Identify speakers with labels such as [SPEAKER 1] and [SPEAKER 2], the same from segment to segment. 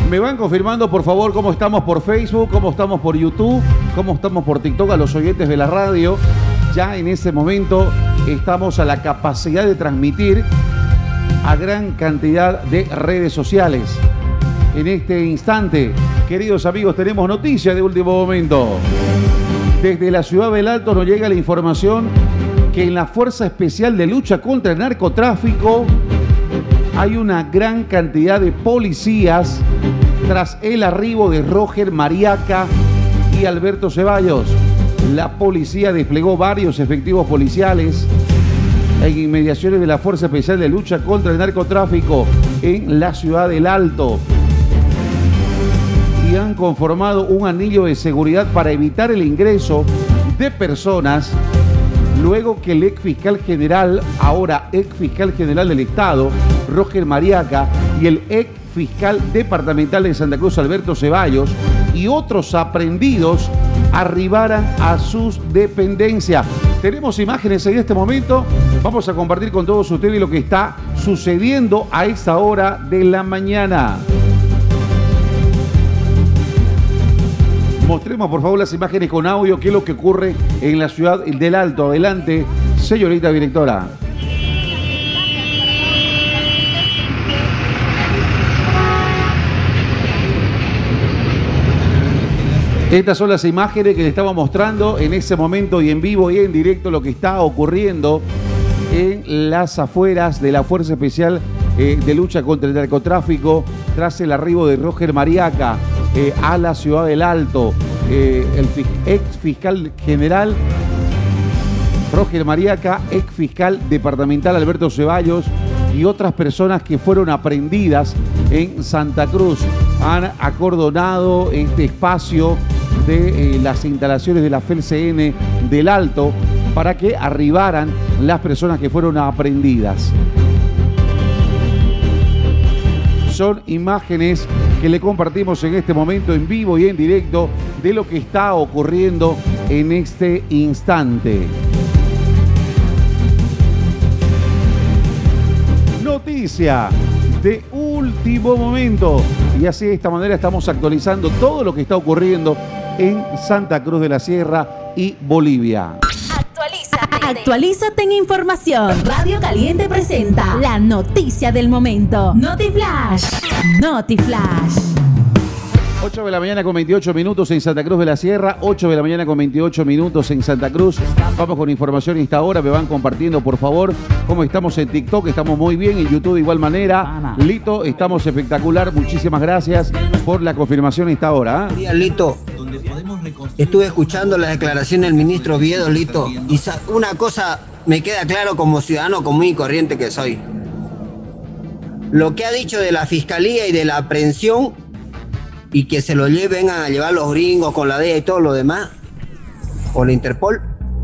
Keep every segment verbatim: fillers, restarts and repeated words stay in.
[SPEAKER 1] Me van confirmando, por favor, cómo estamos por Facebook, cómo estamos por YouTube, cómo estamos por TikTok a los oyentes de la radio. Ya en ese momento estamos a la capacidad de transmitir a gran cantidad de redes sociales. En este instante, queridos amigos, tenemos noticias de último momento. Desde la ciudad del Alto nos llega la información que en la Fuerza Especial de Lucha contra el Narcotráfico hay una gran cantidad de policías tras el arribo de Roger Mariaca y Alberto Ceballos. La policía desplegó varios efectivos policiales en inmediaciones de la Fuerza Especial de Lucha contra el Narcotráfico en la ciudad del Alto y han conformado un anillo de seguridad para evitar el ingreso de personas luego que el ex fiscal general, ahora ex fiscal general del Estado, Roger Mariaca, y el ex fiscal departamental de Santa Cruz, Alberto Ceballos, y otros aprendidos arribaran a sus dependencias. Tenemos imágenes en este momento. Vamos a compartir con todos ustedes lo que está sucediendo a esta hora de la mañana. Mostremos, por favor, las imágenes con audio, qué es lo que ocurre en la ciudad del Alto. Adelante, señorita directora. Estas son las imágenes que le estaba mostrando en ese momento y en vivo y en directo lo que está ocurriendo en las afueras de la Fuerza Especial eh, de Lucha contra el Narcotráfico tras el arribo de Roger Mariaca eh, a la ciudad del Alto. Eh, el ex fiscal general Roger Mariaca, ex fiscal departamental Alberto Ceballos y otras personas que fueron aprehendidas en Santa Cruz. Han acordonado este espacio de eh, las instalaciones de la F E L C N del Alto para que arribaran las personas que fueron aprehendidas. Son imágenes que le compartimos en este momento en vivo y en directo de lo que está ocurriendo en este instante. Noticia de último momento. Y así de esta manera estamos actualizando todo lo que está ocurriendo en Santa Cruz de la Sierra y Bolivia.
[SPEAKER 2] Actualízate. Actualízate en información. Radio Caliente presenta la noticia del momento. Notiflash. Notiflash.
[SPEAKER 1] ocho de la mañana con veintiocho minutos en Santa Cruz de la Sierra, ocho de la mañana con veintiocho minutos en Santa Cruz. Vamos con información a esta hora, me van compartiendo por favor cómo estamos en TikTok, estamos muy bien, en YouTube de igual manera. Lito, estamos espectacular, muchísimas gracias por la confirmación a esta hora.
[SPEAKER 3] ¿eh? Lito, estuve escuchando la declaración del ministro Oviedo, Lito, y una cosa me queda claro como ciudadano común y corriente que soy. Lo que ha dicho de la fiscalía y de la aprehensión y que se lo lleven a llevar los gringos con la D E A y todo lo demás, o la Interpol,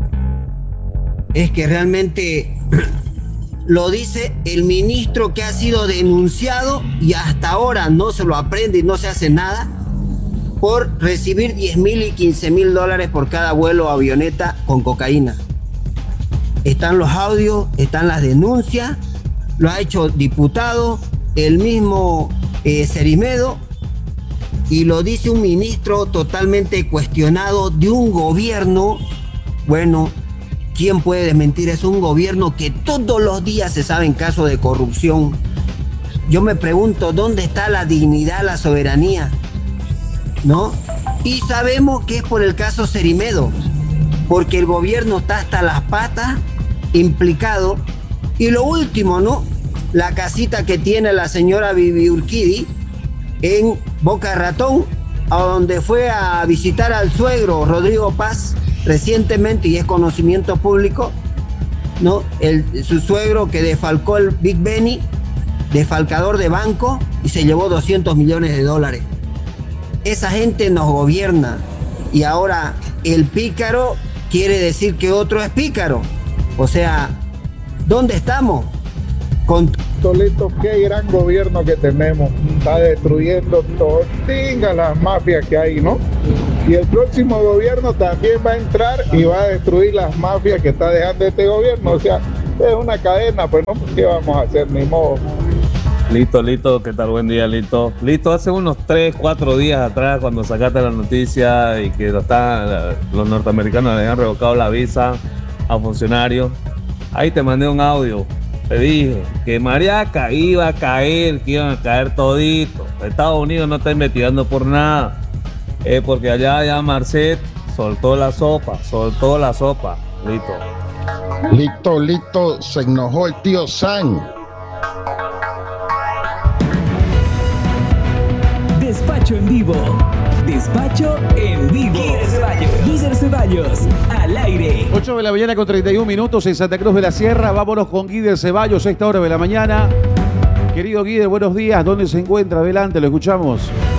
[SPEAKER 3] es que realmente lo dice el ministro que ha sido denunciado y hasta ahora no se lo aprende y no se hace nada por recibir diez mil y quince mil dólares por cada vuelo o avioneta con cocaína. Están los audios, están las denuncias, lo ha hecho diputado, el mismo eh, Cerimedo, y lo dice un ministro totalmente cuestionado de un gobierno. Bueno, ¿quién puede desmentir? Es un gobierno que todos los días se saben casos de corrupción. Yo me pregunto, ¿dónde está la dignidad, la soberanía? ¿No? Y sabemos que es por el caso Cerimedo, porque el gobierno está hasta las patas implicado. Y lo último, ¿no? La casita que tiene la señora Bibi Urquidi en Boca de Ratón, a donde fue a visitar al suegro Rodrigo Paz recientemente, y es conocimiento público, ¿no? El, su suegro que defalcó el Big Benny, defalcador de banco, y se llevó doscientos millones de dólares. Esa gente nos gobierna, y ahora el pícaro quiere decir que otro es pícaro. O sea, ¿dónde estamos? Con
[SPEAKER 4] Tolito, qué gran gobierno que tenemos, está destruyendo todas las mafias que hay, ¿no? Y el próximo gobierno también va a entrar y va a destruir las mafias que está dejando este gobierno. O sea, es una cadena, pues no, ¿qué vamos a hacer? Ni modo.
[SPEAKER 5] Listo, listo, ¿qué tal? Buen día, listo. Listo, hace unos tres, cuatro días atrás, cuando sacaste la noticia y que está, los norteamericanos le habían revocado la visa a funcionarios, ahí te mandé un audio. Te dije que Mariaca iba a caer, que iban a caer toditos. Estados Unidos no está investigando por nada. Es porque allá ya Marcet soltó la sopa, soltó la sopa. Listo.
[SPEAKER 6] Listo, listo, se enojó el tío San.
[SPEAKER 7] Despacho en vivo. Despacho en vivo. Guider Ceballos. Guider Ceballos, al aire.
[SPEAKER 1] ocho de la mañana con treinta y un minutos en Santa Cruz de la Sierra. Vámonos con Guider Ceballos a esta hora de la mañana. Querido Guider, buenos días. ¿Dónde se encuentra? Adelante, lo escuchamos.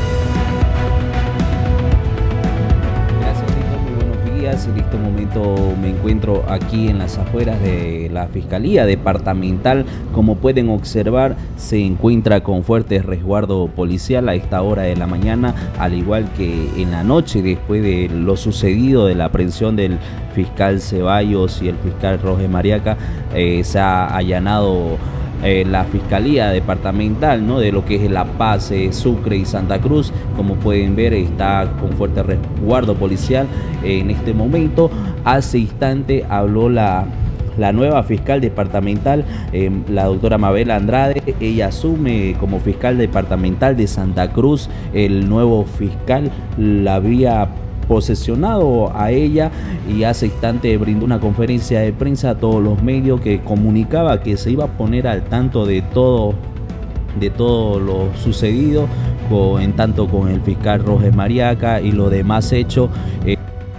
[SPEAKER 8] En este momento me encuentro aquí en las afueras de la Fiscalía Departamental. Como pueden observar, se encuentra con fuerte resguardo policial a esta hora de la mañana, al igual que en la noche después de lo sucedido de la aprehensión del fiscal Ceballos y el fiscal Roger Mariaca. Eh, se ha allanado Eh, la Fiscalía Departamental, ¿no?, de lo que es La Paz, eh, Sucre y Santa Cruz. Como pueden ver, está con fuerte resguardo policial eh, en este momento. Hace instante habló la, la nueva fiscal departamental, eh, la doctora Mabel Andrade. Ella asume como fiscal departamental de Santa Cruz. El nuevo fiscal la había posesionado a ella y hace instante brindó una conferencia de prensa a todos los medios que comunicaba que se iba a poner al tanto de todo de todo lo sucedido con, en tanto con el fiscal Roger Mariaca y los demás hechos. Eh,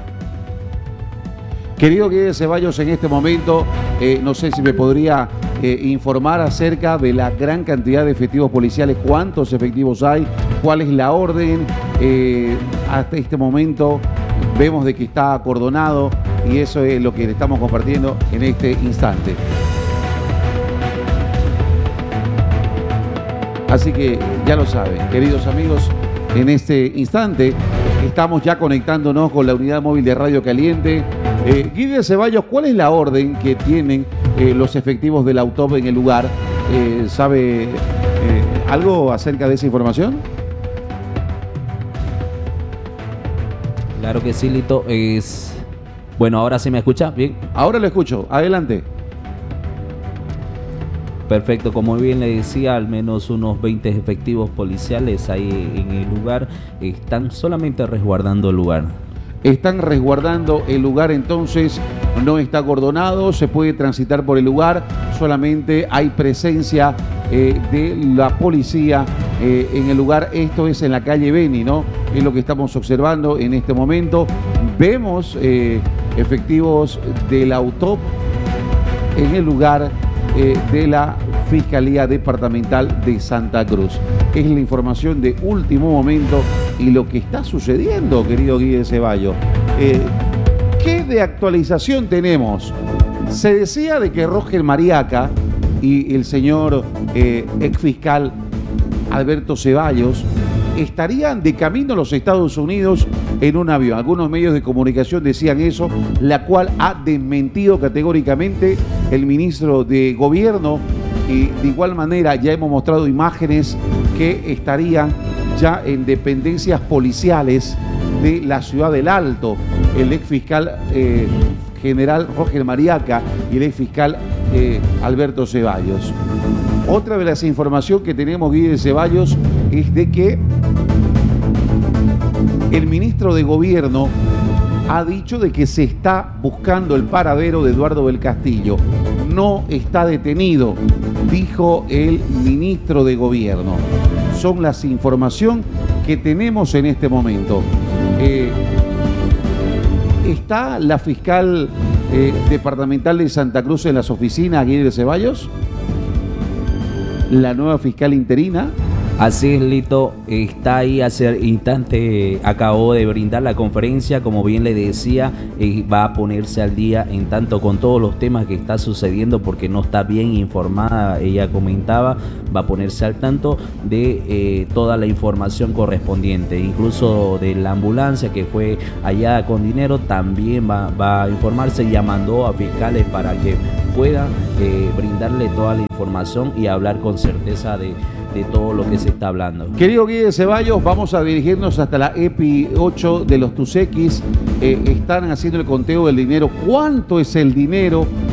[SPEAKER 1] Querido Guider Ceballos, en este momento, eh, no sé si me podría eh, informar acerca de la gran cantidad de efectivos policiales, cuántos efectivos hay, cuál es la orden. Eh, hasta este momento vemos de que está acordonado y eso es lo que le estamos compartiendo en este instante. Así que ya lo saben, queridos amigos, en este instante estamos ya conectándonos con la unidad móvil de Radio Caliente. Eh, Guider Ceballos, ¿cuál es la orden que tienen eh, los efectivos del AUTOP en el lugar? Eh, ¿Sabe eh, algo acerca de esa información?
[SPEAKER 8] Claro que sí, Lito. Es... Bueno, ahora sí me escucha, ¿bien?
[SPEAKER 1] Ahora lo escucho, adelante.
[SPEAKER 8] Perfecto, como bien le decía, al menos unos veinte efectivos policiales ahí en el lugar están solamente resguardando el lugar.
[SPEAKER 1] Están resguardando el lugar, entonces no está acordonado, se puede transitar por el lugar, solamente hay presencia eh, de la policía eh, en el lugar. Esto es en la calle Beni, ¿no? Es lo que estamos observando en este momento. Vemos eh, efectivos del AUTOP en el lugar eh, de la Fiscalía Departamental de Santa Cruz. Es la información de último momento y lo que está sucediendo, querido Guider Ceballos. Eh, ¿Qué de actualización tenemos? Se decía de que Roger Mariaca y el señor eh, ex fiscal Alberto Ceballos estarían de camino a los Estados Unidos en un avión. Algunos medios de comunicación decían eso, la cual ha desmentido categóricamente el ministro de Gobierno. Y de igual manera ya hemos mostrado imágenes que estarían ya en dependencias policiales de la ciudad del Alto, el ex fiscal eh, general Roger Mariaca y el ex fiscal eh, Alberto Ceballos. Otra de las informaciones que tenemos, Guider Ceballos, es de que el ministro de Gobierno ha dicho de que se está buscando el paradero de Eduardo del Castillo. No está detenido, dijo el ministro de Gobierno. Son las informaciones que tenemos en este momento. Eh, ¿Está la fiscal eh, departamental de Santa Cruz en las oficinas, Guider Ceballos? La nueva fiscal interina.
[SPEAKER 8] Así es, Lito, está ahí hace instante, acabó de brindar la conferencia, como bien le decía, eh, va a ponerse al día en tanto con todos los temas que está sucediendo porque no está bien informada, ella comentaba, va a ponerse al tanto de eh, toda la información correspondiente, incluso de la ambulancia que fue hallada con dinero, también va, va a informarse y ya mandó a fiscales para que puedan eh, brindarle toda la información y hablar con certeza de de todo lo que se está hablando.
[SPEAKER 1] Querido Guille Ceballos, vamos a dirigirnos hasta la E P I ocho de los Tusequis. Eh, están haciendo el conteo del dinero. ¿Cuánto es el dinero